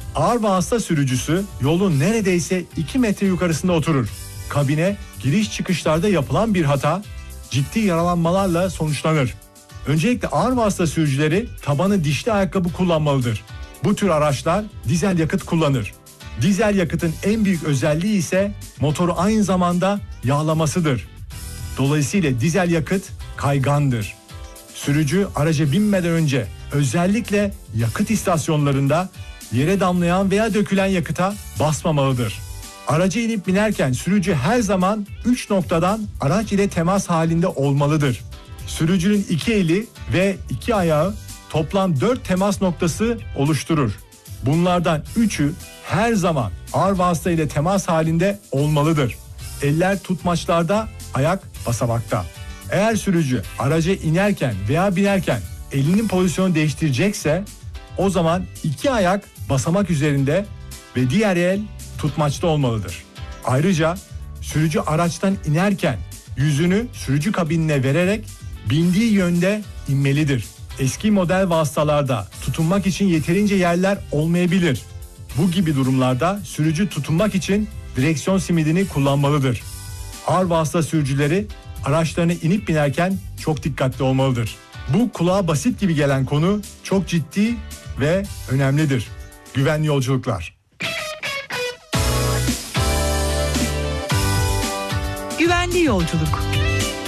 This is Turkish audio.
Ağır vasıta sürücüsü yolun neredeyse 2 metre yukarısında oturur. Kabine giriş çıkışlarda yapılan bir hata ciddi yaralanmalarla sonuçlanır. Öncelikle ağır vasıta sürücüleri tabanı dişli ayakkabı kullanmalıdır. Bu tür araçlar dizel yakıt kullanır. Dizel yakıtın en büyük özelliği ise motoru aynı zamanda yağlamasıdır. Dolayısıyla dizel yakıt kaygandır. Sürücü araca binmeden önce özellikle yakıt istasyonlarında yere damlayan veya dökülen yakıta basmamalıdır. Araca inip binerken sürücü her zaman 3 noktadan araç ile temas halinde olmalıdır. Sürücünün 2 eli ve 2 ayağı toplam 4 temas noktası oluşturur. Bunlardan 3'ü her zaman ağır vasıta ile temas halinde olmalıdır. Eller tutmaçlarda, ayak basamakta. Eğer sürücü araca inerken veya binerken elinin pozisyonu değiştirecekse o zaman 2 ayak basamak üzerinde ve diğer el tutmaçta olmalıdır. Ayrıca sürücü araçtan inerken yüzünü sürücü kabinine vererek bindiği yönde inmelidir. Eski model vasıtalarda tutunmak için yeterince yerler olmayabilir. Bu gibi durumlarda sürücü tutunmak için direksiyon simidini kullanmalıdır. Ağır vasıta sürücüleri araçlarına inip binerken çok dikkatli olmalıdır. Bu kulağa basit gibi gelen konu çok ciddi ve önemlidir. Güvenli yolculuklar. Güvenli yolculuk.